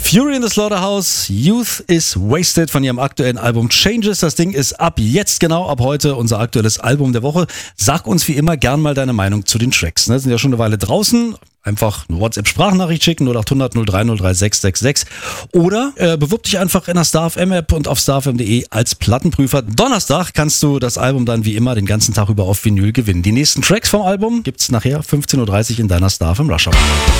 Fury in the Slaughterhouse, Youth is Wasted von ihrem aktuellen Album Changes. Das Ding ist ab jetzt, genau ab heute, unser aktuelles Album der Woche. Sag uns wie immer gern mal deine Meinung zu den Tracks. Ne? Sind ja schon eine Weile draußen. Einfach eine WhatsApp-Sprachnachricht schicken, 0800 030 3666. Oder bewirb dich einfach in der StarFM-App und auf starfm.de als Plattenprüfer. Donnerstag kannst du das Album dann wie immer den ganzen Tag über auf Vinyl gewinnen. Die nächsten Tracks vom Album gibt's nachher 15.30 Uhr in deiner StarFM Rush Hour.